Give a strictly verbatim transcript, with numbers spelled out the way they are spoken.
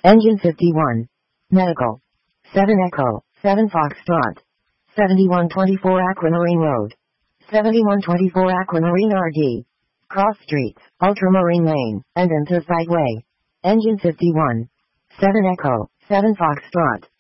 Engine fifty-one. Medical. seven Echo, seven Foxtrot. seventy-one twenty-four Aquamarine Road. seventy-one twenty-four Aquamarine R D. Cross Streets, Ultramarine Lane, and Anthracite Way. Engine fifty-one. seven Echo, seven Foxtrot.